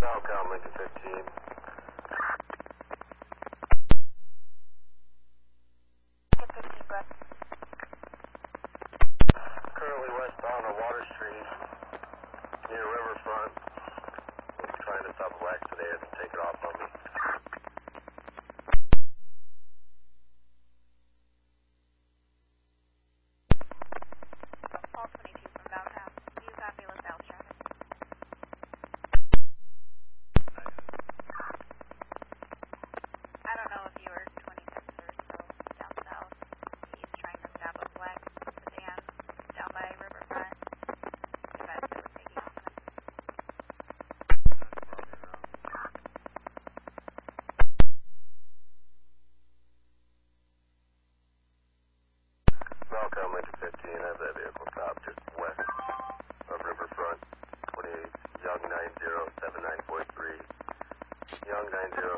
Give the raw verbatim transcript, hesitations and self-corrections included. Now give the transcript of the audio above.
Falcon, Lincoln fifteen. Lincoln fifteen, go ahead. Currently westbound on Water Street, near Riverfront. I'm trying to stop a black sedan and take it off on me. Call twenty-two from downtown. Do you copy LaSalle traffic? I don't know if you were twenty-six or so down south. He's trying to stop a black sedan down by Riverfront. If that's what was taking off on him. Falcon, Lincoln fifteen. I have that vehicle stopped just west of Riverfront. twenty-eight, Young nine zero seven nine four three. Young nine zero